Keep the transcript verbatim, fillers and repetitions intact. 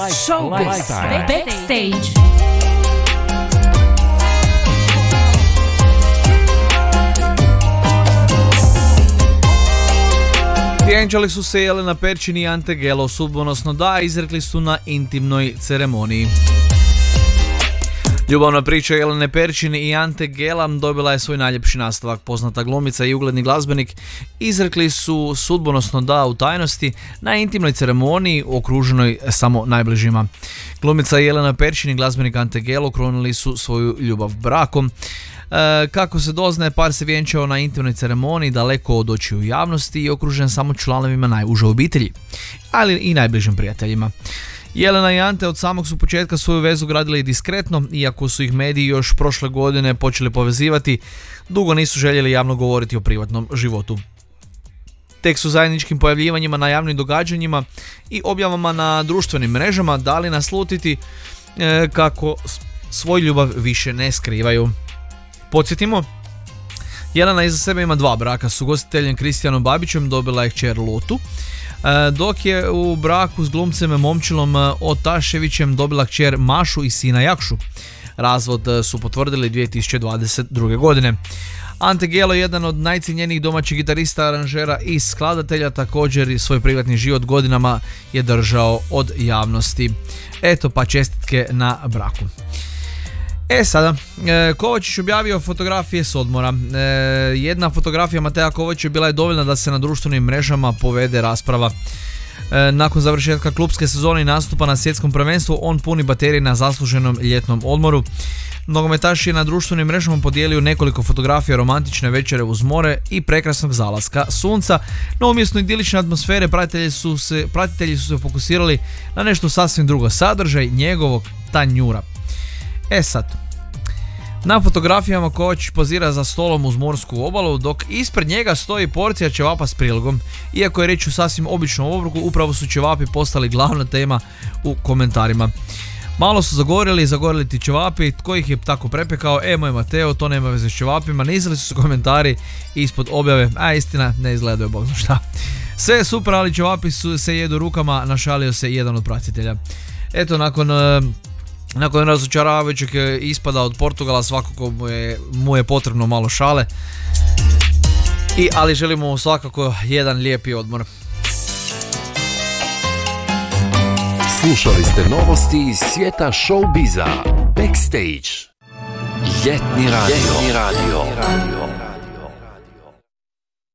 Showbiz Backstage. Vjenčali su se Jelena Perčin i Ante Gelo, sudbonosno da, izrekli su na intimnoj ceremoniji. Ljubavna priča Jelene Perčin i Ante Gela dobila je svoj najljepši nastavak. Poznata glumica i ugledni glazbenik izrekli su sudbonosno da u tajnosti na intimnoj ceremoniji okruženoj samo najbližima. Glumica Jelena Perčin i glazbenik Ante Gelo okronili su svoju ljubav brakom. E, kako se doznaje, par se vjenčao na intimnoj ceremoniji daleko od očiju javnosti i okružen samo članovima najuže obitelji, ali i najbližim prijateljima. Jelena i Ante od samog su početka svoju vezu gradili diskretno, iako su ih mediji još prošle godine počeli povezivati, dugo nisu željeli javno govoriti o privatnom životu. Tek su zajedničkim pojavljivanjima na javnim događanjima i objavama na društvenim mrežama dali naslutiti e, kako svoj ljubav više ne skrivaju. Podsjetimo, Jelena iza sebe ima dva braka, s ugostiteljem Kristijanom Babićem dobila je kćer Lotu, dok je u braku s glumcem Momčilom Otaševićem dobila kćer Mašu i sina Jakšu. Razvod su potvrdili dvije tisuće dvadeset druge. godine. Ante Gelo, jedan od najcijenjenijih domaćih gitarista, aranžera i skladatelja, također i svoj privatni život godinama je držao od javnosti. Eto pa čestitke na braku. E sada, e, Kovačić objavio fotografije s odmora. E, jedna fotografija Mateja Kovačića bila je dovoljna da se na društvenim mrežama povede rasprava. E, nakon završetka klupske sezone i nastupa na svjetskom prvenstvu, on puni baterije na zasluženom ljetnom odmoru. Nogometaš je na društvenim mrežama podijelio nekoliko fotografija romantične večere uz more i prekrasnog zalaska sunca, no umjesto idilične atmosfere pratitelji su se, pratitelji su se fokusirali na nešto sasvim drugo, sadržaj njegovog tanjura. E sad, na fotografijama Kovačić pozira za stolom uz morsku obalu, dok ispred njega stoji porcija ćevapa s prilogom. Iako je riječ o sasvim običnom obroku, upravo su ćevapi postali glavna tema u komentarima. Malo su zagorili, zagorili ti ćevapi, tko ih je tako prepekao, e moj Mateo, to nema veze s ćevapima, nizali su se komentari ispod objave, a istina, ne izgledaju bog zna šta. Sve je super, ali ćevapi su, se jedu rukama, našalio se jedan od pratitelja. Eto, nakon... Nakon razočaravajućeg ispada od Portugala, svakako mu je, mu je potrebno malo šale, I, ali želimo mu svakako jedan lijepi odmor. Slušali ste novosti iz svijeta showbiza. Backstage. Ljetni radio. Ljetni radio.